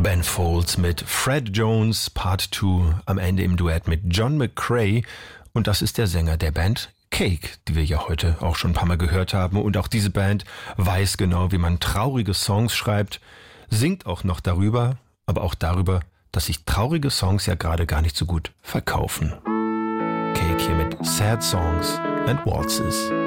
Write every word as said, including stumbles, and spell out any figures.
Ben Folds mit Fred Jones Part zwei, am Ende im Duett mit John McCrae. Und das ist der Sänger der Band Cake, die wir ja heute auch schon ein paar Mal gehört haben. Und auch diese Band weiß genau, wie man traurige Songs schreibt, singt auch noch darüber, aber auch darüber, dass sich traurige Songs ja gerade gar nicht so gut verkaufen. Cake hier mit Sad Songs and Waltzes.